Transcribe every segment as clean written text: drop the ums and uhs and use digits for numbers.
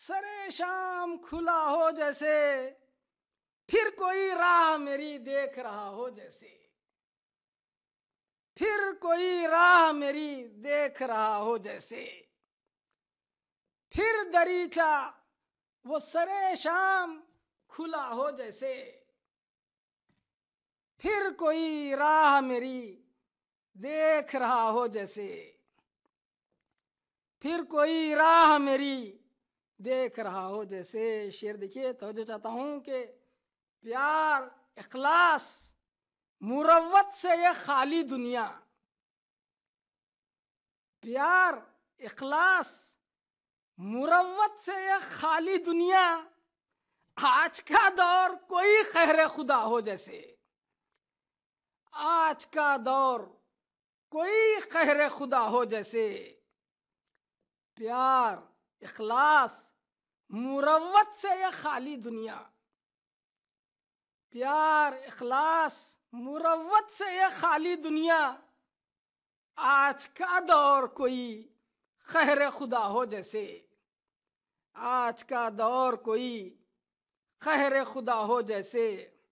सरे शाम खुला हो जैसे, फिर कोई राह मेरी देख रहा हो जैसे, फिर कोई राह मेरी देख रहा हो जैसे, फिर दरीचा वो सरे शाम खुला हो जैसे, फिर कोई राह मेरी देख रहा हो जैसे, फिर कोई राह मेरी देख रहा हो जैसे। शेर देखिए, तवज्जो चाहता हूं कि प्यार, इखलास, मुरव्वत से ये खाली दुनिया, प्यार, इखलास, मुरव्वत से ये खाली दुनिया, आज का दौर कोई खैर खुदा हो जैसे, आज का दौर कोई खैर खुदा हो जैसे। प्यार, इखलास, मुरव्वत से ये खाली दुनिया, प्यार, इखलास, मुरव्वत से ये खाली दुनिया, आज का दौर कोई खैर खुदा हो जैसे, आज का दौर कोई खैर खुदा हो जैसे।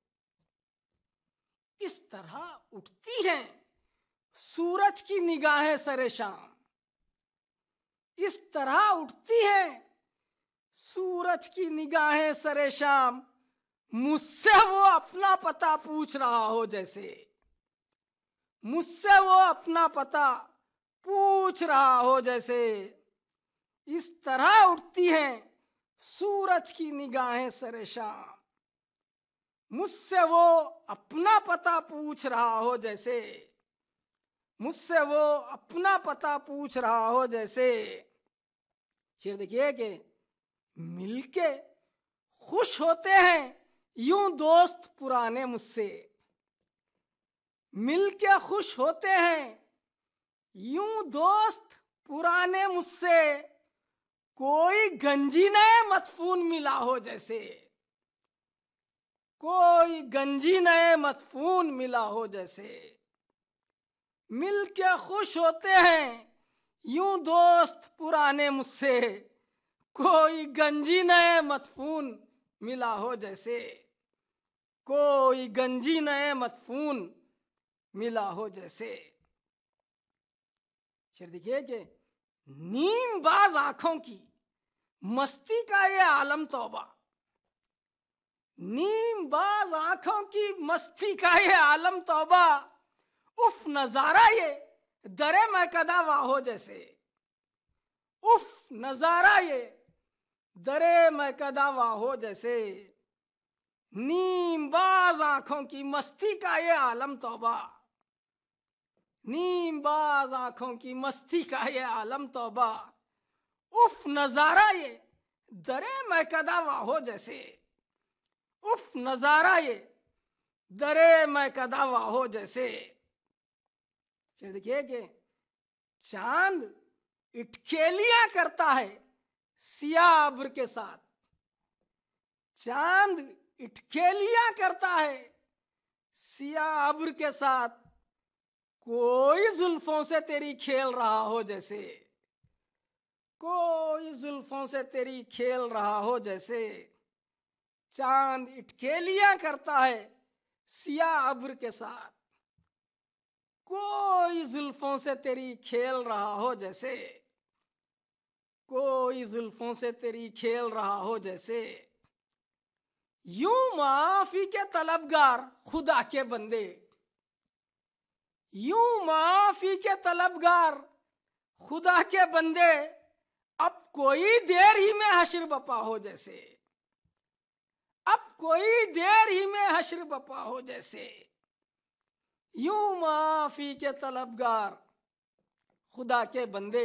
इस तरह उठती हैं सूरज की निगाहें सरे शाम, इस तरह उठती हैं सूरज की निगाहें सरे शाम, मुझसे वो अपना पता पूछ रहा हो जैसे, मुझसे वो अपना पता पूछ रहा हो जैसे। इस तरह उठती हैं सूरज की निगाहें सरे शाम, मुझसे वो अपना पता पूछ रहा हो जैसे, मुझसे वो अपना पता पूछ रहा हो जैसे। शेर देखिए कि मिलके खुश होते हैं यूं दोस्त पुराने मुझसे, मिलके खुश होते हैं यूं दोस्त पुराने मुझसे, कोई गंजीने मदफून मिला हो जैसे, कोई गंजीने मदफून मिला हो जैसे। मिलके खुश होते हैं यूं दोस्त पुराने मुझसे, कोई गंजीने मदफून मिला हो जैसे, कोई गंजीने मदफून मिला हो जैसे। शेर देखिए कि नीम बाज आंखों की मस्ती का ये आलम तौबा, नीम बाज आंखों की मस्ती का ये आलम तौबा, उफ नजारा ये दरे में कदा वाहो जैसे, उफ नजारा ये दरे में कदा वाहो जैसे। नीम बाज आंखों की मस्ती का ये आलम तौबा, नीम बाज आंखों की मस्ती का ये आलम तौबा, उफ नजारा ये दरे में कदा वाहो जैसे, उफ नजारा ये दरे में कदा वाहो जैसे। फिर देखिए कि चांद इटखेलियां करता है सियाह अब्र के साथ, चांद इटखेलियां करता है सियाह अब्र के साथ, कोई जुल्फों से तेरी खेल रहा हो जैसे, कोई जुल्फों से तेरी खेल रहा हो जैसे। चांद इटखेलियां करता है सियाह अब्र के साथ, कोई जुल्फों से तेरी खेल रहा हो जैसे, कोई जुल्फों से तेरी खेल रहा हो जैसे। यूं माफी के तलबगार खुदा के बंदे, यूं माफी के तलबगार खुदा के बंदे, अब कोई देर ही में हश्र बपा हो जैसे, अब कोई देर ही में हश्र बपा हो जैसे। यूं माफी के तलबगार खुदा के बंदे,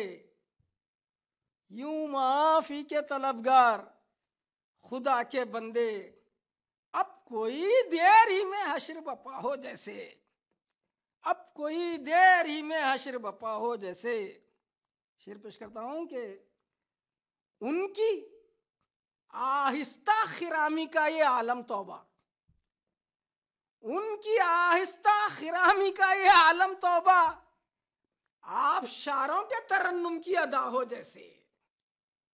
यूं माफी के तलबगार खुदा के बंदे, अब कोई देर ही में हश्र बपा हो जैसे, अब कोई देर ही में हश्र बपा हो जैसे। शेर पेश करता हूं कि उनकी आहिस्ता खिरामी का ये आलम तौबा, उनकी आहिस्ता खिरामी का ये आलम तौबा, आप शारों के तरन्नुम की अदा हो जैसे,